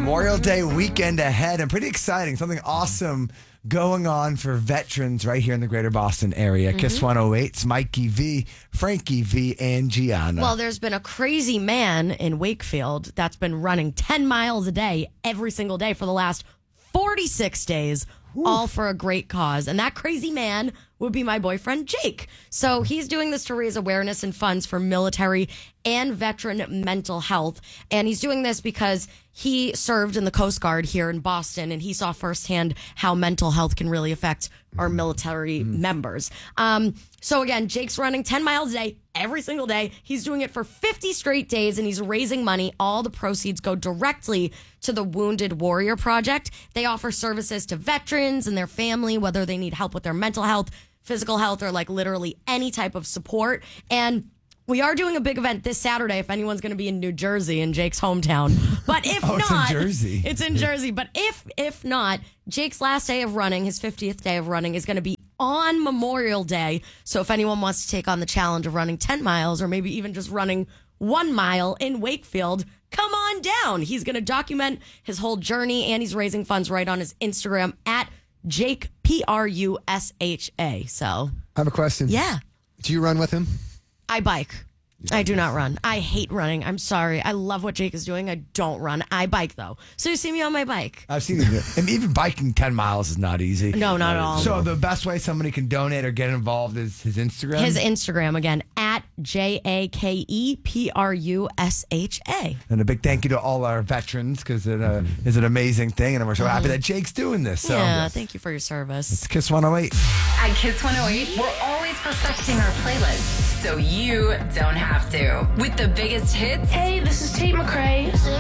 Memorial Day weekend ahead and pretty exciting. Something awesome going on for veterans right here in the greater Boston area. Kiss 108's Mikey V, Frankie V, and Gianna. Well, there's been a crazy man in Wakefield that's been running 10 miles a day every single day for the last 46 days, all for a great cause. And that crazy man would be my boyfriend, Jake. So he's doing this to raise awareness and funds for military and veteran mental health. And he's doing this because he served in the Coast Guard here in Boston, and he saw firsthand how mental health can really affect our military members. So again, Jake's running 10 miles a day every single day. He's doing it for 50 straight days, and he's raising money. All the proceeds go directly to the Wounded Warrior Project. They offer services to veterans and their family, whether they need help with their mental health, physical health, or like literally any type of support. And we are doing a big event this Saturday if anyone's going to be in New Jersey, in Jake's hometown. But if not, it's in Jersey. It's in Jersey. But if not, Jake's last day of running, his 50th day of running, is going to be on Memorial Day. So if anyone wants to take on the challenge of running 10 miles or maybe even just running 1 mile in Wakefield, come on down. He's going to document his whole journey, and he's raising funds right on his Instagram at Jake Prusha. So I have a question. yeah, Do you run with him? I bike. I do not run. I hate running. I'm sorry. I love what Jake is doing. I don't run. I bike, though. So you see me on my bike. I've seen it. And even biking 10 miles is not easy. No, not at all. So the best way somebody can donate or get involved is his Instagram? His Instagram, again, at JakePrusha. And a big thank you to all our veterans, because it is an amazing thing, and we're so happy that Jake's doing this. So Yeah, thank you for your service. it's Kiss 108. At Kiss 108, we're always perfecting our playlist so you don't have to. With the biggest hits Hey, this is Tate McRae.